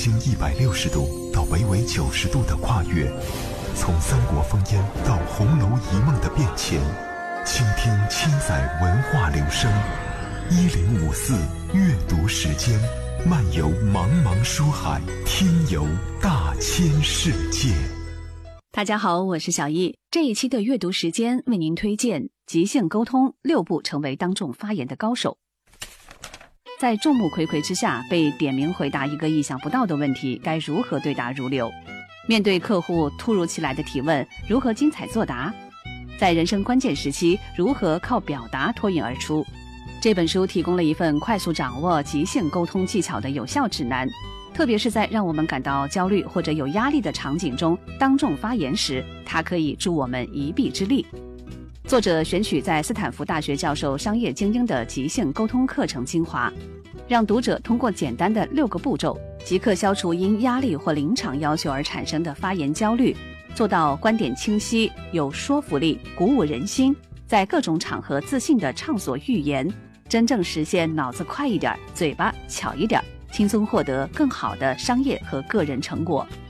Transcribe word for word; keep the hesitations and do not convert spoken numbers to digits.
经一百六十度到北纬九十度的跨越，从三国烽烟到红楼一梦的变迁，倾听千载文化流声。一零五四阅读时间，漫游茫茫书海，听游大千世界。 大家好，我是小易。这一期的阅读时间为您推荐即兴沟通六步成为当众发言的高手。在众目睽睽之下被点名回答一个意想不到的问题，该如何对答如流？面对客户突如其来的提问，如何精彩作答？在人生关键时期，如何靠表达脱颖而出？这本书提供了一份快速掌握即兴沟通技巧的有效指南，特别是在让我们感到焦虑或者有压力的场景中，当众发言时，它可以助我们一臂之力。作者选取在斯坦福大学教授商业精英的即兴沟通课程精华，让读者通过简单的六个步骤，即刻消除因压力或临场要求而产生的发言焦虑，做到观点清晰、有说服力、鼓舞人心，在各种场合自信地畅所欲言，真正实现脑子快一点，嘴巴巧一点，轻松获得更好的商业和个人成果。